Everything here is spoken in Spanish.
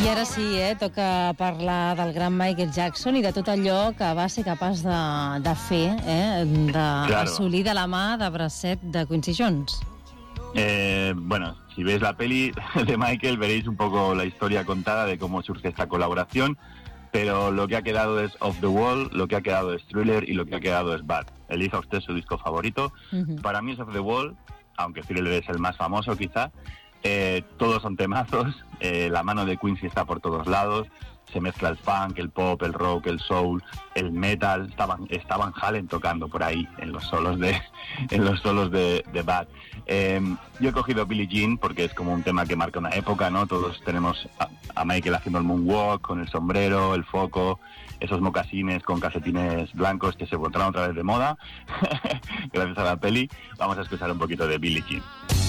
I ara sí, toca parlar del gran Michael Jackson i de tot allò que va ser capaç de fer, d'assolir de la mà de bracet de Quincy Jones. Bueno, si veis la peli de Michael veréis un poco la historia contada de cómo surge esta colaboración, pero lo que ha quedado es Off the Wall, lo que ha quedado es Thriller y lo que ha quedado es Bad. Elija usted su disco favorito. Para mí es Off the Wall, aunque Thriller es el más famoso quizá. Todos son temazos, la mano de Quincy está por todos lados, se mezcla el funk, el pop, el rock, el soul, el metal. Estaban Halen tocando por ahí en los solos de Bad. Yo he cogido Billie Jean porque es como un tema que marca una época, ¿no? Todos tenemos a Michael haciendo el moonwalk con el sombrero, el foco, esos mocasines con calcetines blancos que se pondrán otra vez de moda gracias a la peli. Vamos a escuchar un poquito de Billie Jean.